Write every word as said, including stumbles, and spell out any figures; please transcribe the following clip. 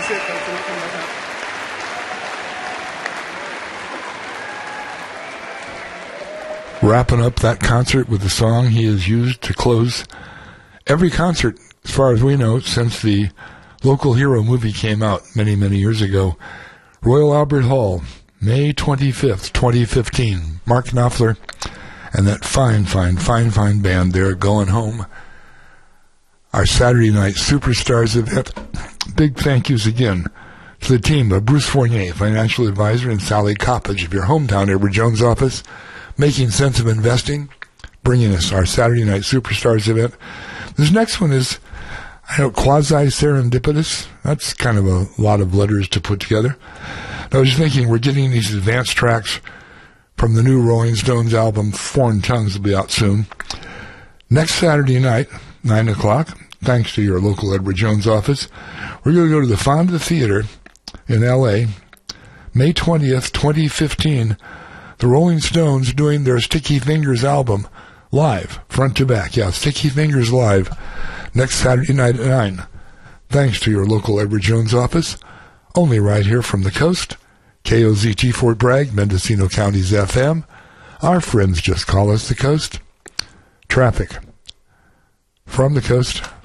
เสียการสนับสนุนนะครับ Wrapping up that concert with the song he has used to close every concert, as far as we know, since the Local Hero movie came out many, many years ago. Royal Albert Hall, May twenty-fifth, twenty fifteen. Mark Knopfler and that fine, fine, fine, fine band there going home. Our Saturday night Superstars event. Big thank yous again to the team of Bruce Fournier, financial advisor, and Sally Coppage of your hometown Edward Jones office, making sense of investing, bringing us our Saturday night Superstars event. This next one is, I know, quasi-serendipitous. That's kind of a lot of letters to put together. I was thinking we're getting these advanced tracks from the new Rolling Stones album, Foreign Tongues, will be out soon. Next Saturday night, nine o'clock, thanks to your local Edward Jones office, we're going to go to the Fonda Theater in L A, May twentieth, twenty fifteen. The Rolling Stones doing their Sticky Fingers album live, front to back. Yeah, Sticky Fingers live next Saturday night at nine. Thanks to your local Edward Jones office, only right here from the coast. K O Z T Fort Bragg, Mendocino County's F M. Our friends just call us the coast. Traffic from the coast.